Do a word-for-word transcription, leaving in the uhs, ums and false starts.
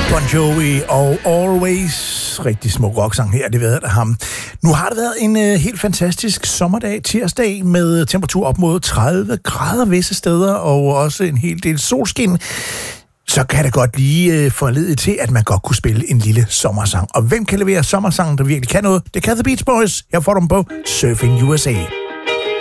Bon Jovi og Always. Rigtig smuk rocksang her, det ved jeg ham. Nu har det været en uh, helt fantastisk sommerdag, tirsdag, med temperatur op mod tredive grader visse steder, og også en hel del solskin. Så kan det godt lige uh, forlede til, at man godt kunne spille en lille sommersang. Og hvem kan levere sommersangen, der virkelig kan noget? Det kan The Beach Boys. Jeg får dem på Surfing U S A.